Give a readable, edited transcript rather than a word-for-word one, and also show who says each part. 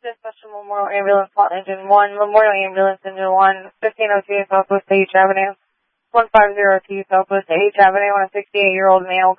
Speaker 1: Dispatch to Memorial Ambulance, Slot Engine 1, Memorial Ambulance Engine 1, 1502 Southwest H Avenue, 150 Southwest H Avenue on a 68-year-old male